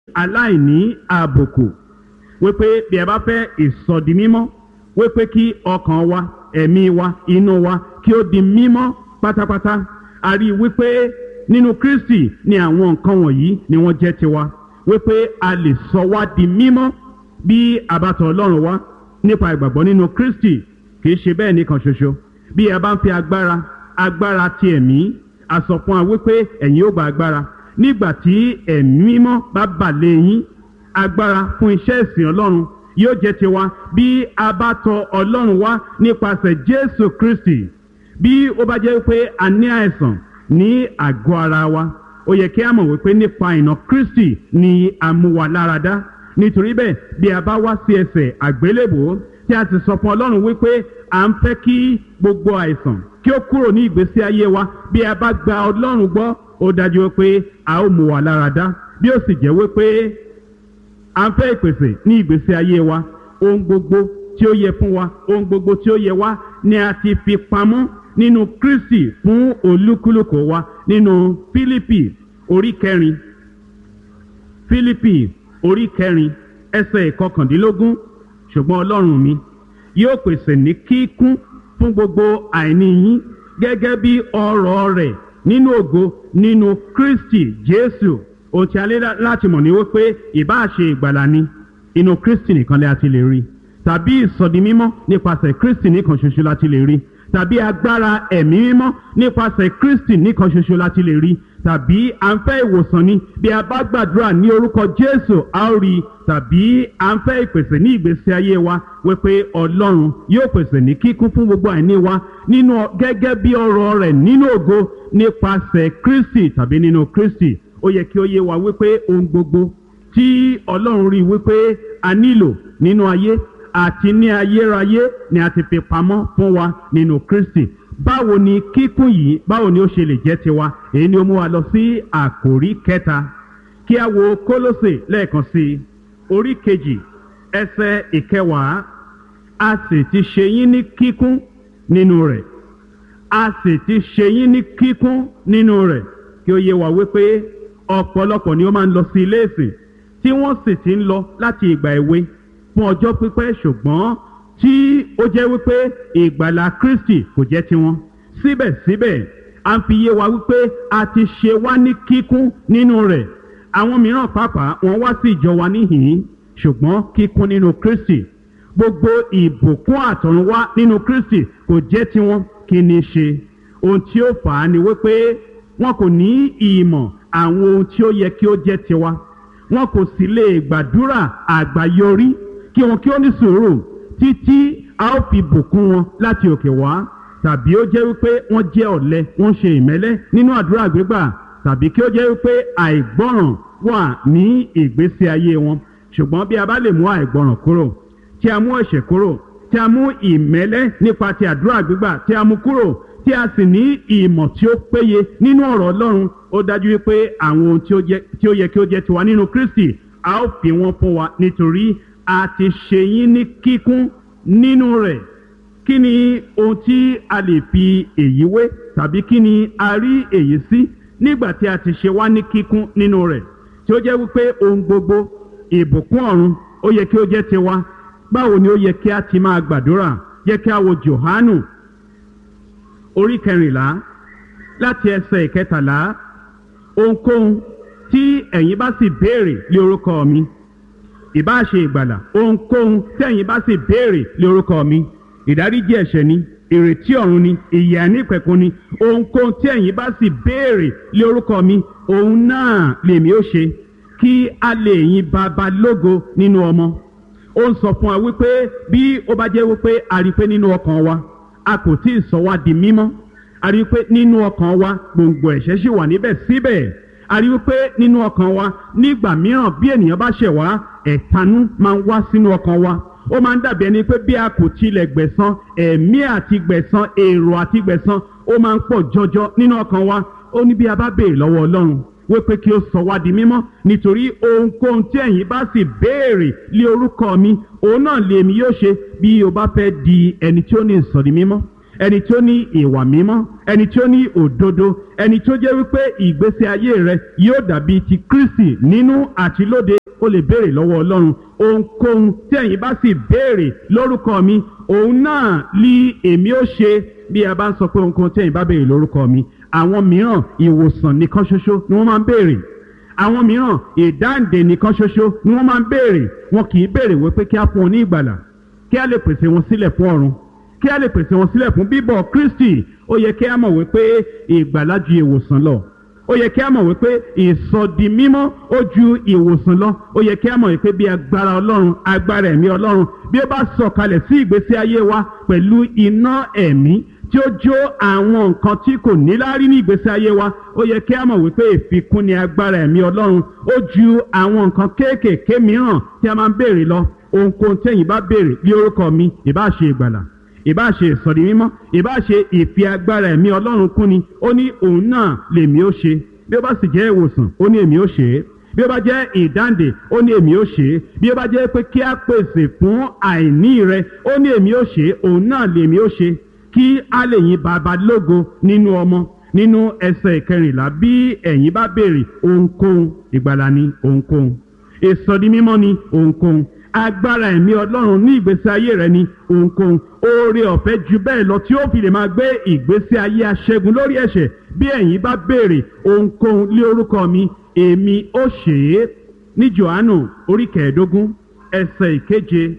aláìní àbùkù, wípé bí ẹ bá fẹ́ ìsọdi mímọ́, wípé kí ọkàn wa, ẹ̀mí wa, inú wa kí ó di mímọ́ pátápátá. A rí wípé nínú Kristi ni àwọn nǹkan wọ̀nyí ni wọ́n jẹ́ tiwa, wípé a lè sọ wá di mímọ́ bí a bá tọ̀ Ọlọ́run wá nípa ìgbàgbọ́ nínú Kristi. Kìí ṣe bẹ́ẹ̀ nìkan ṣoṣo. Bí ẹ bá ń fi agbára ti ẹ̀mí, a sọ fún wa wípé ẹ̀yin ó gba agbára nígbà tí ẹ̀mí mímọ́ bá bà lé yín. Agbára fún iṣẹ́ ìsìn Ọlọ́run yóò jẹ́ tiwa bí a bá tọ̀ Ọlọ́run wá nípasẹ̀ Jésù Kristi. Bí ó bá jẹ́ wípé a ní àìsàn ní àgọ́ ara wa, ó yẹ kí a mọ̀ wípé nípa ìnà Kristi ni a mú wa lára dá. Nítorí bẹ́ẹ̀, bí a bá wá sí ẹsẹ̀ àgbélébùú tí a ti sọ fún Ọlọ́run wípé à ń fẹ́ kí gbogbo àìsàn kí ó kúrò ní ìgbésí ayé wa, bí a bá gba Ọlọ́run gbọ́, ó dájú wípé a ó mú wa lára dá. Bí ó sì jẹ́ wípé à ń fẹ́ ìpèsè ní ìgbésí ayé wa, ohun gbogbo tí ó yẹ fún wa, ohun gbogbo tí ó yẹ wá ni a ti fi pamọ́ nínú Kristi fún olúkúlùkù wa. Nínú Fílípì orí kẹrin ẹsẹ̀ 19, ṣùgbọ́n Ọlọ́run mi yóò pèsè ní kíkún fún gbogbo àìní yín gẹ́gẹ́ bí ọrọ̀ rẹ̀ nínú ògo nínú Kristi Jésù. Ohun tí a lè láti mọ̀ ní wípé ìbá ṣe ìgbàlà ni, inú Kristi nìkan la ti lè rí, tàbí ìsọdi mímọ́ nípasẹ̀ Kristi nìkan ṣoṣo la ti lè rí, tàbí agbára ẹ̀mí mímọ́ nípasẹ̀ Kristi nìkan ṣoṣo la ti lè rí, tàbí à ń fẹ́ ìwòsàn ni, bí a bá gbàdúrà ní orúkọ Jésù a ó rí, tàbí à ń fẹ́ ìpèsè ní ìgbésí ayé wa, wípé Ọlọ́run yóò pèsè ní kíkún fún gbogbo àìní wa nínú gẹ́gẹ́ bí ọrọ̀ rẹ̀ nínú ògo nípasẹ̀ Kristi tàbí nínú Kristi. Ó yẹ kí ó yé wa wípé ohun gbogbo tí Ọlọ́run rí wípé a nílò nínú ayé àti ní ayérayé ni a ti fi pamọ́ fún wa nínú Kristi. Báwo ni kíkún yìí, báwo ni ó ṣe lè jẹ́ tiwa? Èyí ni ó mú wa lọ sí àkòrí kẹta. Kí a wo Kólósè lẹ́ẹ̀kan sí orí 2 ẹsẹ̀ 10. A sì ti ṣe yín ní kíkún nínú rẹ̀. A sì ti ṣe yín ní kíkún nínú rẹ̀. Kí ó yé wa wípé ọ̀pọ̀lọpọ̀ ni ó máa ń lọ sí ilé ìsìn tí wọ́n sì ti ń lọ láti ìgbà èwe fún ọjọ́ pípẹ́, ṣùgbọ́n tí ó jẹ́ wípé ìgbàlà Kristi kò jẹ́ tiwọn. Síbẹ̀síbẹ̀ a ń fi yé wa wípé a ti ṣe wá ní kíkún nínú rẹ̀. Àwọn mìíràn pàápàá wọ́n wá sí ìjọ wa níhìn-ín, ṣùgbọ́n kíkún nínú Kristi, gbogbo ìbùkún àtọ̀runwá nínú Kristi kò jẹ́ tiwọn. Kí ni ṣe? Ohun tí ó fà á ni wípé wọn kò ní ìmọ̀ àwọn ohun tí ó yẹ kí ó jẹ́ tiwa. Wọn kò sì lè gbàdúrà àgbáyọrí kí wọn kí ó ní sùúrù títí a ó fi bùkún wọn láti òkè wá. Tàbí ó jẹ́ wípé wọ́n jẹ́ ọ̀lẹ, wọ́n ṣe ìmẹ́lẹ́ nínú àdúrà gbígbà, tàbí kí ó jẹ́ wípé àìgbọ́ràn wà ní ìgbésí ayé wọn. Ṣùgbọ́n bí a bá lè mú àìgbọ́ràn kúrò, tí a mú ẹ̀ṣẹ̀ kúrò, tí a mú ìmẹ́lẹ́ nípa ti àdúrà gbígbà tí a mú kúrò, tí a sì ní ìmọ̀ tí ó péye nínú ọ̀rọ̀ Ọlọ́run, ó dájú wípé àwọn ohun tí ó yẹ kí ó jẹ́ tiwa nínú Kristi a ó fi wọ́n fún wa, nítorí a ti ṣe yín ní kíkún nínú rẹ̀. Kí ni ohun tí a lè fi èyí wé, tàbí kí ni a rí èyí sí nígbà tí a ti ṣe wá ní kíkún nínú rẹ̀, tí ó jẹ́ wípé ohun gbogbo ìbùkún ọ̀run ó yẹ kí ó jẹ́ tiwa? Báwo ni ó yẹ kí a ti máa gbàdúrà? Jẹ́ kí a wo Jòhánù orí 14 láti ẹsẹ̀ 13. Ohunkóhun tí ẹ̀yin bá sì béèrè lé orúkọ mi, ìbá ṣe ìgbàlà, ohunkóhun tí ẹ̀yin bá sì béèrè lé orúkọ mi, ìdáríjì ẹ̀ṣẹ̀ ni, ìrètí ọ̀run ni, ìyè àìnípẹ̀kun ni, ohunkóhun tí ẹ̀yin bá sì béèrè lé orúkọ mi, òun náà lèmi ó ṣe, kí a lè yin Baba lógo nínú ọmọ. Ó ń sọ fún wa wípé bí ó bá jẹ́ wípé a rí pé nínú ọkàn wa a kò tí ì sọ wá di mímọ́, a rí pé nínú ọkàn wa gbòǹgbò ẹ̀ṣẹ̀ ṣì wà níbẹ̀ síbẹ̀, a rí wípé nínú ọkàn wa nígbà mìíràn bí ènìyàn bá ṣẹ̀ wá, ẹ̀tanú máa ń wá sínú ọkàn wa. Ó máa ń dàbí ẹni pé bí a kò tilẹ̀ gbẹ̀san, ẹ̀mí àti gbẹ̀san, èrò àti gbẹ̀san ó máa ń pọ̀ jọjọ nínú ọkàn wa. Ó ní bí a bá béèrè lọ́wọ́ Ọlọ́run wípé kí ó sọ wá di mímọ́, nítorí ohunkóhun tí ẹ̀yin bá sì béèrè lé orúkọ mi, òun náà lèmi yóò ṣe. Bí o bá fẹ́ di ẹni tí ó ní ìsọ̀rí mímọ́, ẹni tí ó ní ìwà mímọ́, ẹni tí ó ní òdodo, ẹni tí ó jẹ́ wípé ìgbésí ayé rẹ̀ yóò dàbí ti Kristi nínú àti lóde, ó lè béèrè lọ́wọ́ ọlọ́run. Ohunkóhun tí ẹ̀yin bá sì béèrè lórúkọ mi òun náà li èmi ó ṣe. Bí a bá ń sọ pé ohunkóhun tí ẹ̀yin bá béèrè lórúkọ mi, àwọn mìíràn ìwòsàn nìkan ṣoṣo ni wọ́n máa ń béèrè, àwọn mìíràn ìdáǹdè nìkan ṣoṣo ni wọ́n máa ń béèrè. Wọn kì í béèrè wípé kí á fún wọn ní ìgbàlà, kí á lè pèsè wọn sílẹ̀ fún ọ̀run, kí á lè pèsè wọn sílẹ̀ fún bíbọ̀ Kristi. Ó yẹ kí á mọ̀ wípé ìgbàlà ju ìwòsàn lọ. Ó yẹ kí á mọ̀ wípé ìsọdimímọ́ ó ju ìwòsàn lọ. Ó yẹ kí á mọ̀ wípé bí agbára Ọlọ́run, agbára ẹ̀mí Ọlọ́run bí ó bá sọ̀kalẹ̀ sí ìgbésí ayé wa pẹ̀lú iná ẹ̀mí tí ó jó àwọn nǹkan tí kò níláárí ní ìgbésí ayé wa, ó yẹ kí á mọ̀ wípé ìfikún ni agbára ẹ̀mí Ọlọ́run. Ó ju àwọn nǹkan kéékèèké mìíràn tí a máa ń béèrè lọ. Ohunkóhun tẹ́yin bá béèrè ní orúkọ mi, ìbá ṣe ìgbàlà, ìbá ṣe ìsọ̀rí mímọ́, ìbá ṣe ìfi agbára ẹ̀mí Ọlọ́run kún ni, ó ní òun náà lèmi ó ṣe. Bí ó bá sì jẹ́ ìwòsàn, ó ní èmi ó ṣe é. Bí ó bá jẹ́ ìdáǹdè, ó ní èmi ó ṣe é. Bí ó bá jẹ́ pé kí á pèsè fún àìní rẹ, ó ní èmi ó ṣe é. Òun náà lèmi ó ṣe. Kí á lè yin bàbá lógo nínú ọmọ. Nínú ẹsẹ̀ 14, bí ẹ̀yin bá béèrè ohunkóhun, ìgbàlà ni ohunkóhun, ìsọdi mímọ́ ni ohunkóhun, agbára ẹ̀mí Ọlọ́run ní ìgbésí ayé rẹ ni ohunkóhun, oore ọ̀fẹ́ ju bẹ́ẹ̀ lọ tí ó fi lè máa gbé ìgbésí ayé aṣẹ́gun lórí ẹ̀ṣẹ̀. Bí ẹ̀yin bá béèrè ohunkóhun lé orúkọ mi, èmi ó ṣe é. Ní Jòhánù orí 15 ẹsẹ̀ 7.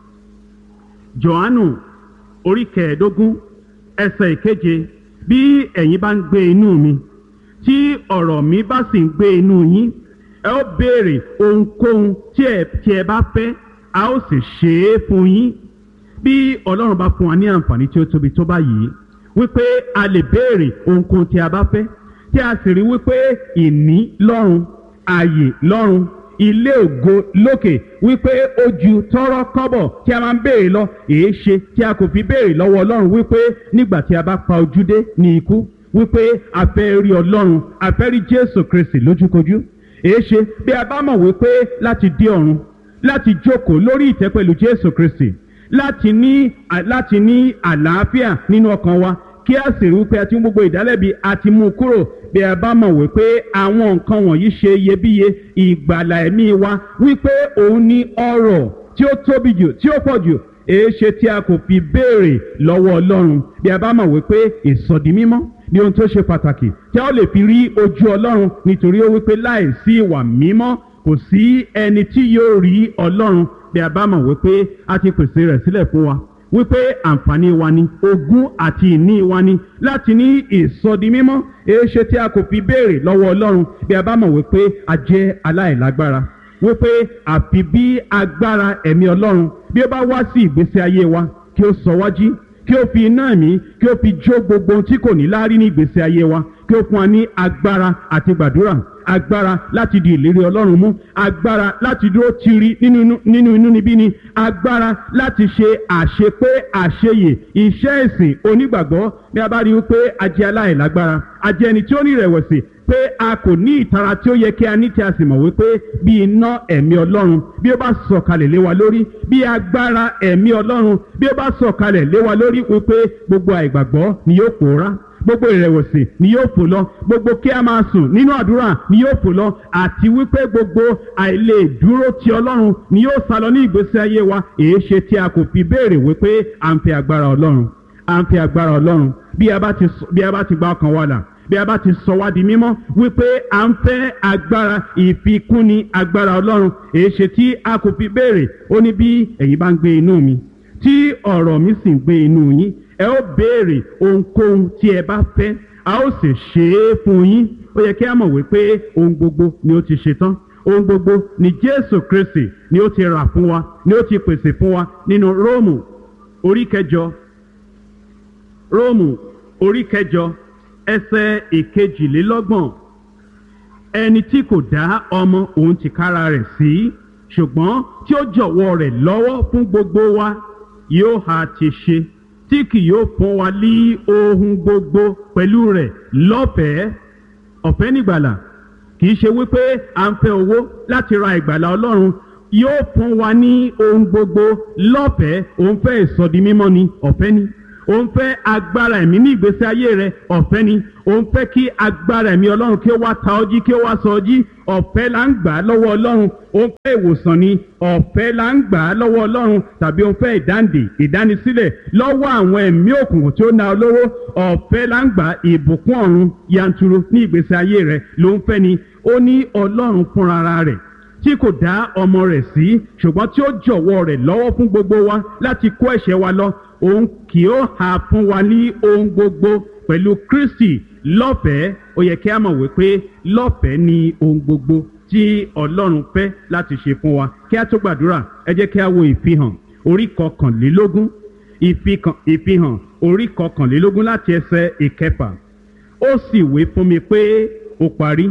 Jòhánù orí 15 ẹsẹ̀ 7. Bí ẹ̀yin bá ń gbé inú mi, tí ọ̀rọ̀ mi bá sì ń gbé inú yín, ẹ ó béèrè ohunkóhun tí ẹ bá fẹ́, a ó sì ṣe é fún yín. Bí Ọlọ́run bá fún wa ní àǹfààní tí ó tóbi tó báyìí wípé a lè béèrè ohunkóhun tí a bá fẹ́, tí a sì rí wípé ìní lọ́run, ààyè lọ́run, ilé ògo lókè wípé ó ju tọ́rọ́ kọ́bọ̀ tí a máa ń béèrè lọ, èé ṣe tí a kò fi béèrè lọ́wọ́ Ọlọ́run wípé nígbà tí a bá pa ojú dé ní ikú, wípé a fẹ́ rí Ọlọ́run, a fẹ́ rí Jésù Kristi lójúkojú. Èé ṣe bí a bá mọ̀ wípé láti dé ọ̀run, láti jókòó lórí ìtẹ́ pẹ̀lú Jésù Kristi, láti ní àlàáfíà nínú ọkàn wa, kí a sì rí wípé a ti mú gbogbo ìdálẹ́bi àti mú kúrò. Bí a bá mọ̀ wípé àwọn nǹkan wọ̀nyí ṣe iyebíye, ìgbàlà ẹ̀mí wa wípé òun ní ọrọ̀ tí ó tóbi jù, tí ó pọ̀ jù, èé ṣe tí a kò fi béèrè lọ́wọ́ Ọlọ́run. Bí a bá mọ̀ wípé ìsọdi mímọ́ ní ohun tó ṣe pàtàkì tí a ó lè fi rí ojú Ọlọ́run, nítorí ó wípé láìsí ìwà mímọ́ kò sí ẹni tí yóò rí Ọlọ́run. Bí a bá mọ̀ wípé a ti pèsè rẹ̀ sílẹ̀ fún wa, wípé àǹfààní wa ni, ogún àti ìní wa ni láti ní ìsọdi mímọ́, èé ṣe tí a kò fi béèrè lọ́wọ́ Ọlọ́run. Bí a bá mọ̀ wípé a jẹ́ aláìlágbára, wípé àfi bí agbára ẹ̀mí Ọlọ́run bí ó bá wá sí ìgbésí ayé wa, kí ó sọ wá jí, kí ó fi iná ẹ̀mí, kí ó fi jó gbogbo ohun tí kò ní láárí ní ìgbésí ayé wa, kí ó fún wa ní agbára àti gbàdúrà, agbára láti di ìlérí Ọlọ́run mú, agbára láti dúró tiri nínú inúnibíni, agbára láti ṣe àṣepé àṣeyè iṣẹ́ ìsìn onígbàgbọ́. Bí a bá rí wípé a jẹ́ aláìlágbára, a jẹ́ ẹni tí ó ní ìrẹ̀wẹ̀sì, pé a kò ní ìtara tí ó yẹ kí a ní, tí a sì mọ̀ wípé bí iná ẹ̀mí Ọlọ́run bí ó bá sọ̀kalẹ̀ lé wa lórí, bí agbára ẹ̀mí Ọlọ́run bí ó bá sọ̀kalẹ̀ lé wa lórí, wípé gbogbo àìgbàgbọ́ ni yóò pòórá, gbogbo ìrẹ̀wẹ̀sì ni yóò fò lọ, gbogbo kí a máa sùn nínú àdúrà ni yóò fò lọ, àti wípé gbogbo àìlè dúró ti Ọlọ́run ni yóò sálọ ní ìgbésí ayé wa. Èé ṣe tí a kò fi béèrè wípé à ń fẹ́ agbára Ọlọ́run, à ń fẹ́ agbára Ọlọ́run. Bí a bá ti gba ọkàn wa là, bí a bá ti sọ wá di mímọ́, wípé à ń fẹ́ agbára ìfikúnni agbára Ọlọ́run. Èé ṣe tí a kò fi béèrè. Ó ní bí ẹ̀yin bá ń gbé inú mi, tí ọ̀rọ̀ mi sì ń gbé inú yín, ẹ ó béèrè ohunkóhun tí ẹ bá fẹ́, a ó sì ṣe é fún yín. Ó yẹ kí a mọ̀ wípé ohun gbogbo ni ó ti ṣe tán, ohun gbogbo ni Jésù Kristi ni ó ti rà fún wa, ni ó ti pèsè fún wa. Nínú Róòmù orí 8, Róòmù orí 8 ẹsẹ̀ 22, ẹni tí kò dá ọmọ òun tìkára rẹ̀ sí, ṣùgbọ́n tí ó jọ̀wọ́ rẹ̀ lọ́wọ́ fún gbogbo wa, yóò ha ti ṣe tí kì yóò fún wa ní ohun gbogbo pẹ̀lú rẹ̀ lọ́fẹ̀ẹ́. Ọ̀fẹ́ nígbàlà, kìí ṣe wípé à ń fẹ́ owó láti ra ìgbàlà Ọlọ́run. Yóò fún wa ní ohun gbogbo lọ́fẹ̀ẹ́. Òun fẹ́ ìsọdi mímọ́ ni, ọ̀fẹ́ ni. òun fẹ́ agbára ẹ̀mí ní ìgbésí ayé rẹ, ọ̀fẹ́ ni. òun fẹ́ kí agbára ẹ̀mí ọlọ́run kí ó wá ta ọ́ jí, kí ó wá sọ ọ́ jí, ọ̀fẹ́ là ń gbà á lọ́wọ́ ọlọ́run. òun fẹ́ ìwòsàn ni, ọ̀fẹ́ là ń gbà á lọ́wọ́ ọlọ́run. tàbí òun fẹ́ ìdáǹdè, ìdánisílẹ̀ lọ́wọ́ àwọn ẹ̀mí òkùnkùn tí ó ná ọ lówó, ọ̀fẹ́ là ń gbà ìbùkún ọ̀run yanturu ní ìgbésí ayé rẹ ló ń fẹ́ ni. ó ní ọlọ́run fúnra rẹ̀ tí kò dá ọmọ rẹ̀ sí, ṣùgbọ́n tí ó jọ̀wọ́ rẹ̀ lọ́wọ́ fún gbogbo wa láti kó ẹ̀ṣẹ̀ wa lọ, òun kì ó hà fún wa ní ohun gbogbo pẹ̀lú Kristi lọ́fẹ̀ẹ́. ó yẹ kí a mọ̀ wípé lọ́fẹ̀ẹ́ ni ohun gbogbo tí Ọlọ́run fẹ́ láti ṣe fún wa. kí a tó gbàdúrà, ẹ jẹ́ kí a wo ìfihàn orí kọkànlélógún, ìfihàn orí kọkànlélógún láti ẹsẹ̀ ìkẹfà. ó sì wí fún mi pé ó parí.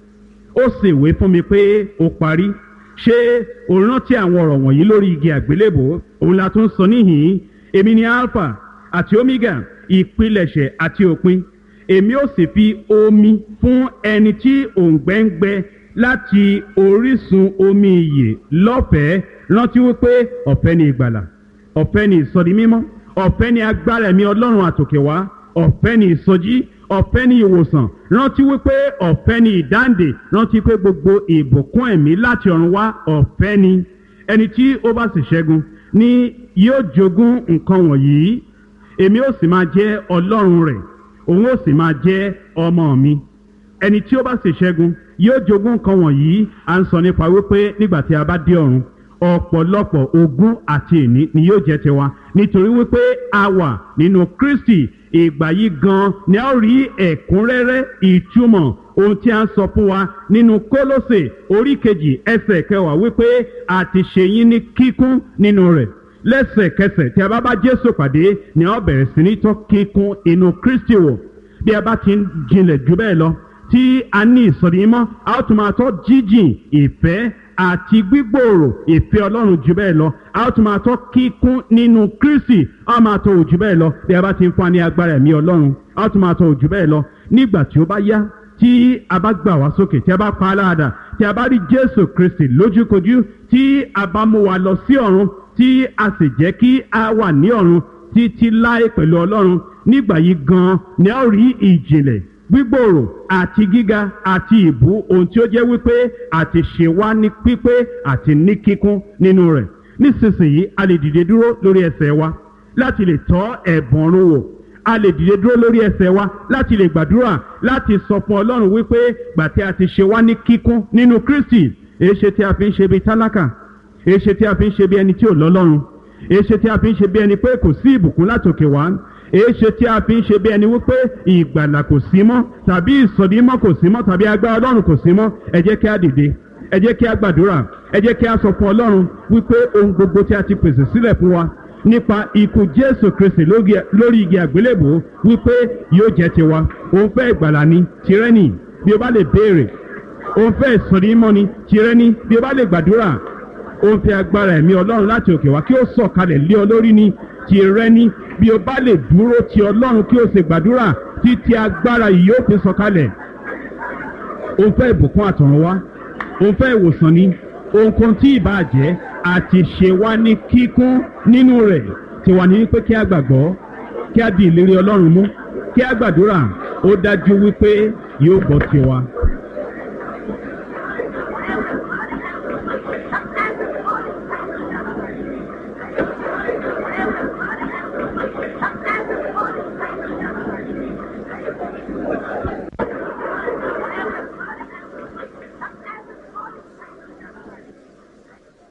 ó sì wí fún mi pé ó parí. ṣé o rántí àwọn ọ̀rọ̀ wọ̀nyí lórí igi àgbélébò? òun la tún sọ níhìn-ín: èmi ni Alpha àti Omega, ìpilẹ̀ṣẹ̀ àti òpin. èmi ó sì fi omi fún ẹni tí òǹgbẹ ń gbẹ láti orísun omi ìyè lọ́fẹ̀ẹ́. rántí wípé ọ̀fẹ́ ni ìgbàlà, ọ̀fẹ́ ni ìsọdimímọ́, ọ̀fẹ́ ni agbára ẹ̀mí Ọlọ́run àtòkè wá, ọ̀fẹ́ ni ìsọjí, ọ̀fẹ́ ni ìwòsàn. rántí wípé ọ̀fẹ́ ni ìdáǹdè. rántí pé gbogbo ìbùkún ẹ̀mí láti ọ̀run wá ọ̀fẹ́ ni. ẹni tí ó bá sì ṣẹ́gun ni yóò jogún nǹkan wọ̀nyí. èmi ó sì máa jẹ́ Ọlọ́run rẹ̀, òun ó sì máa jẹ́ ọmọ mi. ẹni tí ó bá sì ṣẹ́gun yóò jogún nǹkan wọ̀nyí. à ń sọ nípa wípé nígbà tí a bá dé ọ̀run, ọ̀pọ̀lọpọ̀ ogún àti ìní ni yóò jẹ́ tiwa, nítorí wípé a wà nínú Kristi. ìgbà yìí gan ni a ó rí ẹ̀kúnrẹ́rẹ́ ìtumọ̀ ohun tí a ń sọ fún wa nínú Kólósè orí kejì ẹsẹ̀ kẹwàá wípé a ti ṣe yín ní kíkún nínú rẹ̀. lẹ́sẹ̀kẹsẹ̀ tí a bá Jésù pàdé ni a ó bẹ̀rẹ̀ sí ní tọ́ kíkún inú Kristi wò. bí a bá ti ń jinlẹ̀ jù bẹ́ẹ̀ lọ, tí a ní ìsọdimímọ́, a ó tún máa tọ́ jíjìn ìfẹ́ àti gbígbòòrò ìfẹ́ Ọlọ́run jù bẹ́ẹ̀ lọ. a ó tún máa tọ́ kíkún nínú Kristi, a ó máa tọ́ òjù bẹ́ẹ̀ lọ. bí a bá ti ń fún wa ní agbára ẹ̀mí Ọlọ́run, a ó tún máa tọ́ òjù bẹ́ẹ̀ lọ. nígbà tí ó bá yá, tí a bá gbà wá sókè, tí a bá pa á láàdà, tí a bá rí Jésù Kristi lójúkojú, tí a bá mú wa lọ sí ọ̀run, tí a sì jẹ́ kí a wà ní ọ̀run títí láé pẹ̀lú Ọlọ́run, nígbà yìí gan ni a ó rí ìjìnlẹ̀, gbígbòòrò àti gíga àti ìbú ohun tí ó jẹ́ wípé àti ṣe wá ní pípé àti ní kíkún nínú rẹ̀. nísinsìnyí a lè dìde dúró lórí ẹsẹ̀ wa láti lè tọ́ ẹ̀bùn ọ̀run wò. a lè dìde dúró lórí ẹsẹ̀ wa láti lè gbàdúrà, láti sọ fún Ọlọ́run wípé gbàtí a ti ṣe wá ní kíkún nínú Kristi. èéṣe tí a fi ń ṣe bí tálákà? èéṣe tí a fi ń ṣe bí ẹni tí ò lọ́lọ́run? èéṣe tí a fi ń ṣe bí ẹni pé kò sí ìbùkún látòkè wá? èéṣe tí a fi ń ṣe bí ẹni wípé ìgbàlà kò sí mọ́, tàbí ìsọdimọ́ kò sí mọ́, tàbí agbára Ọlọ́run kò sí mọ́? ẹ jẹ́ kí a dìde, ẹ jẹ́ kí a gbàdúrà, ẹ jẹ́ kí a sọ fún Ọlọ́run wípé ohun gbogbo tí a ti pèsè sílẹ̀ fún wa nípa ikú Jésù Kristi lórí igi àgbélébò wípé yóò jẹ́ tiwa. òun fẹ́ ìgbàlà ni, tirẹ̀ ni bí o bá lè béèrè. òun fẹ́ ìsọdimọ́ ni, tirẹ̀ ni bí o bá lè gbàdúrà. òun fẹ́ agbára ẹ̀mí Ọlọ́run láti òkè wá kí ó sọ̀kalẹ̀ lé ọ lórí ni, tirẹ̀ ni bí o bá lè dúró ti Ọlọ́run kí o sì gbàdúrà títí agbára yìí yóò fi sọ̀kalẹ̀. òun fẹ́ ìbùkún àtọ̀run wá, òun fẹ́ ìwòsàn ni, ohunkóhun tí ìbá jẹ́ àti ṣe wá ní kíkún nínú rẹ̀. tiwa ní wípé kí a gbàgbọ́, kí a di ìlérí Ọlọ́run mú, kí a gbàdúrà. ó dájú wípé yóò gbọ́ tiwa.